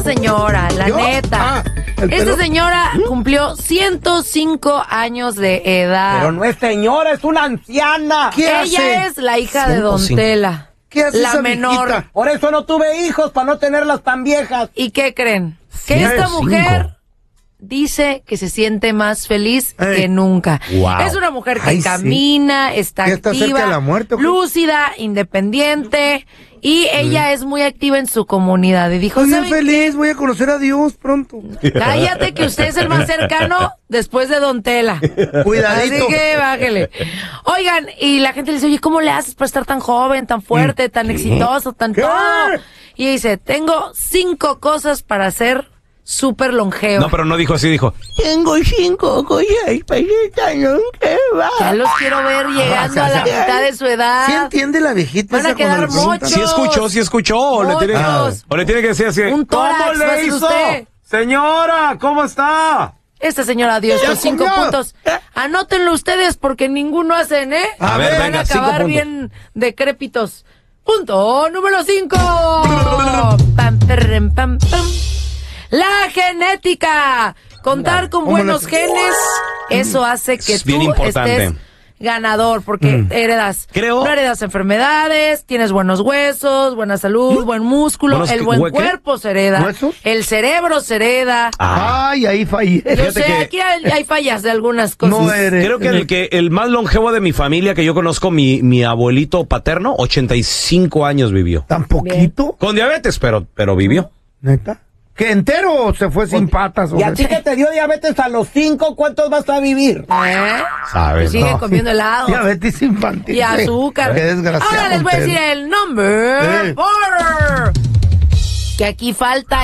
señora, la neta. Esta señora cumplió 105 años de edad. Pero no es señora, es una anciana. Ella es la hija de Don Tela. ¿Qué hace la esa menor? Viejita? Por eso no tuve hijos, para no tenerlas tan viejas. ¿Y qué creen? Que esta mujer dice que se siente más feliz que nunca. Wow. Es una mujer que camina, está activa, cerca de la muerte, lúcida, independiente, y ella es muy activa en su comunidad. Y dijo, estoy feliz, voy a conocer a Dios pronto. Cállate que usted es el más cercano después de Don Tela. Cuidadito. Así que bájele. Oigan, y la gente le dice, oye, ¿cómo le haces para estar tan joven, tan fuerte, tan exitoso, tan todo? Y dice, tengo 5 cosas para ser súper longevo. No, pero no dijo así, dijo. Tengo 5 cosas para estar longeva. Ya los quiero ver llegando a la mitad de su edad. ¿Sí entiende la viejita? Van a quedar mochos. Sí escuchó. O le tiene que decir así. Un tórax, ¿cómo le hizo? usted? Señora, ¿cómo está? Esta señora dio estos 5 puntos. Anótenlo ustedes porque ninguno hacen, ¿eh? A ver, van venga, a 5 acabar puntos. bien decrépitos. Punto número 5. Pam, perrem, pam, pam. La genética. Contar con buenos genes, eso hace que Es bien tú importante. estés ganador, porque no heredas enfermedades, tienes buenos huesos, buena salud, buen músculo, el buen cuerpo se hereda, ¿huesos? el cerebro se hereda. Ay, ahí fallé. Yo sé, aquí hay fallas de algunas cosas. No eres. Creo que el más longevo de mi familia que yo conozco, mi abuelito paterno, 85 años vivió. ¿Tan poquito? Con diabetes, pero vivió. ¿Neta? ¿Que entero o se fue sin patas? Y a ti que te dio diabetes a los 5, ¿cuántos vas a vivir? ¿Sabes? Sigue comiendo helado. Diabetes infantil. Y azúcar. Qué desgraciado. Ahora les voy a decir el number 4. Que aquí falta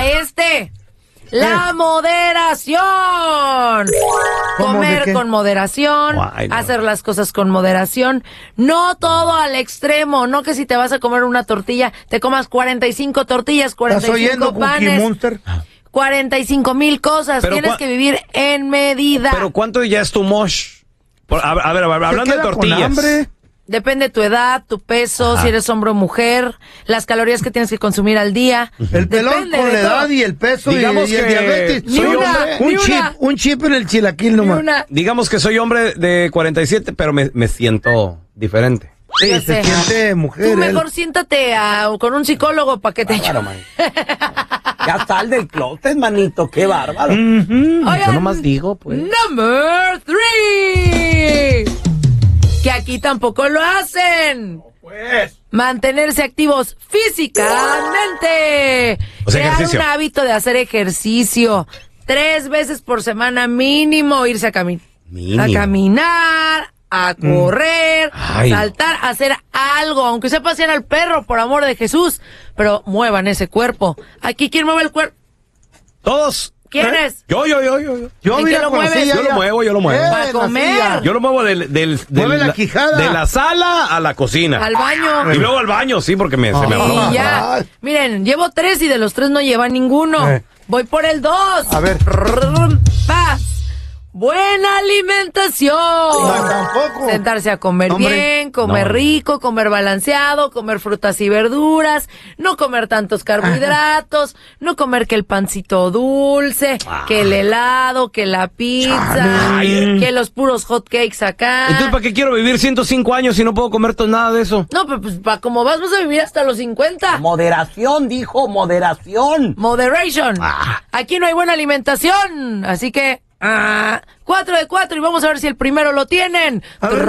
la moderación. Comer con moderación, hacer las cosas con moderación, no todo al extremo, no que si te vas a comer una tortilla, te comas 45 tortillas, 45 panes, 45,000 cosas, pero tienes que vivir en medida. Pero ¿cuánto ya es tu mosh? A ver, hablando de tortillas. Depende de tu edad, tu peso, si eres hombre o mujer, las calorías que tienes que consumir al día. El pelón con la edad y el peso y el diabetes. Un chip en el chilaquil nomás. Digamos que soy hombre de 47, pero me siento diferente. Sí, se siente mujer. Tú mejor siéntate con un psicólogo para que te ayude. Ya sal del closet, manito, qué bárbaro. Oigan, yo nomás digo, pues. Number 3. Que aquí tampoco lo hacen. Pues. Mantenerse activos físicamente. O sea, crear ejercicio. un hábito de hacer ejercicio. 3 veces por semana mínimo. Irse a caminar. A correr, saltar, hacer algo, aunque sea pasear al perro, por amor de Jesús, pero muevan ese cuerpo. Aquí, ¿quién mueve el cuerpo? Todos. ¿Quién es? Yo. ¿En qué lo mueves? Yo lo muevo. Para comer. Yo lo muevo Mueve la quijada. de la sala a la cocina. Al baño. Y luego al baño, sí, porque se me va. Y ya. Miren, llevo 3 y de los 3 no lleva ninguno. Voy por el 2. A ver. Paz. Buena alimentación. No, tampoco. Sentarse a comer bien, comer rico, comer balanceado, comer frutas y verduras, no comer tantos carbohidratos, no comer que el pancito dulce, que el helado, que la pizza, que los puros hot cakes acá. Entonces, ¿para qué quiero vivir 105 años si no puedo comer nada de eso? No, pero pues como vas a vivir hasta los 50. Moderación, dijo, moderación. Moderation. Aquí no hay buena alimentación, así que 4 de 4 y vamos a ver si el primero lo tienen.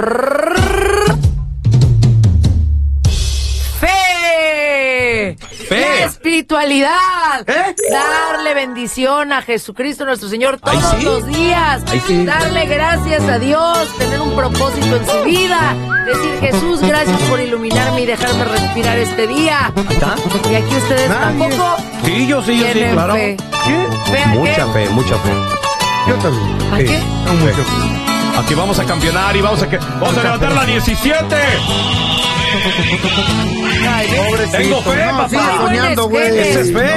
Fe. La espiritualidad. Darle bendición a Jesucristo nuestro Señor todos los días. Darle gracias a Dios, tener un propósito en su vida. Decir, Jesús, gracias por iluminarme y dejarme respirar este día. Y aquí ustedes tampoco. Sí, yo sí, claro. Fe. Mucha fe. Yo también. ¿A qué? Aquí vamos a campeonar y vamos a levantar la 17. Ay, Tengo fe, papá. Sigue soñando, güey. Esa es fe.